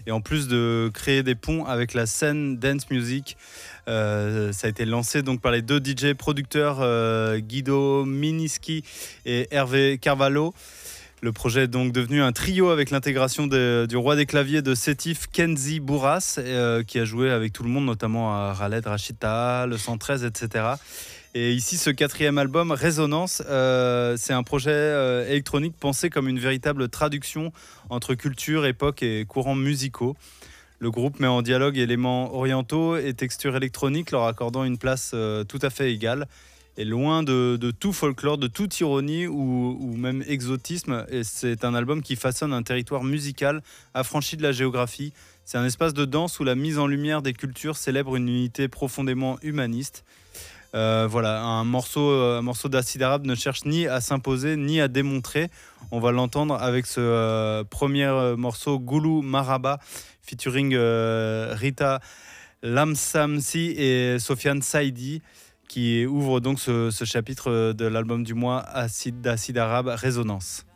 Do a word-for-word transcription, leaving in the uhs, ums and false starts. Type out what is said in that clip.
Et en plus de créer des ponts avec la scène dance music, euh, ça a été lancé donc par les deux D J producteurs euh, Guido Miniski et Hervé Carvalho. Le projet est donc devenu un trio avec l'intégration de, du roi des claviers de Sétif, Kenzi Bourras, euh, qui a joué avec tout le monde, notamment à Khaled Rachita, le cent treize, et cetera. Et ici, ce quatrième album, Résonance, euh, c'est un projet euh, électronique pensé comme une véritable traduction entre culture, époque et courants musicaux. Le groupe met en dialogue éléments orientaux et textures électroniques, leur accordant une place euh, tout à fait égale. Et loin de, de tout folklore, de toute ironie ou, ou même exotisme, et c'est un album qui façonne un territoire musical affranchi de la géographie. C'est un espace de danse où la mise en lumière des cultures célèbre une unité profondément humaniste. Euh, voilà, un morceau, un morceau d'Acide Arabe ne cherche ni à s'imposer ni à démontrer. On va l'entendre avec ce euh, premier morceau Goulou Maraba featuring euh, Rita Lamsamsi et Sofiane Saidi, qui ouvre donc ce, ce chapitre de l'album du mois Acide d'Acide Arabe, Résonance.